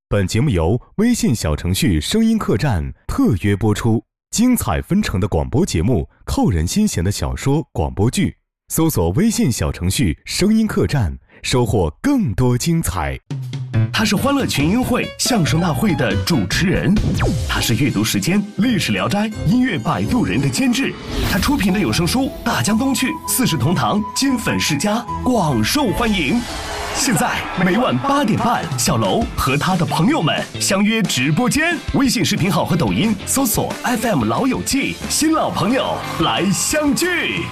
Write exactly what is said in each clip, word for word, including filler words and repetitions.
本节目由微信小程序声音客栈特约播出，精彩纷呈的广播节目，扣人心弦的小说广播剧，搜索微信小程序声音客栈，收获更多精彩。 他是欢乐群英会相声大会的主持人，他是阅读时间历史聊斋音乐摆渡人的监制，他出品的有声书大江东去四世同堂金粉世家广受欢迎。现在每晚八点半，小楼和他的朋友们相约直播间，微信视频号和抖音搜索 F M 老友记，新老朋友来相聚。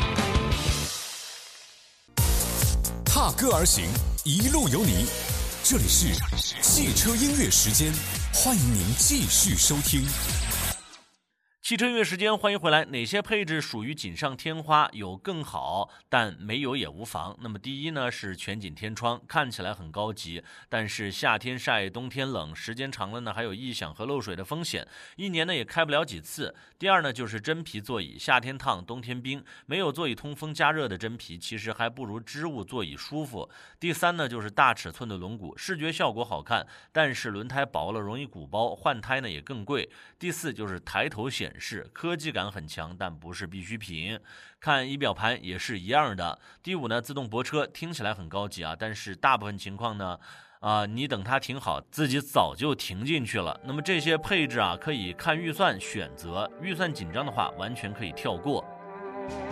踏歌而行，一路有你。这里是汽车音乐时间，欢迎您继续收听。 汽车音乐时间，欢迎回来。哪些配置属于锦上添花，有更好，但没有也无妨。那么第一呢是全景天窗，看起来很高级，但是夏天晒，冬天冷，时间长了呢还有异响和漏水的风险，一年呢也开不了几次。第二呢就是真皮座椅，夏天烫，冬天冰，没有座椅通风加热的真皮，其实还不如织物座椅舒服。第三呢就是大尺寸的轮毂，视觉效果好看，但是轮胎薄了容易鼓包，换胎呢也更贵。第四就是抬头显示。是科技感很强，但不是必需品。看仪表盘也是一样的。第五呢，自动泊车听起来很高级啊，但是大部分情况呢，啊、呃，你等它停好，自己早就停进去了。那么这些配置啊，可以看预算选择，预算紧张的话，完全可以跳过。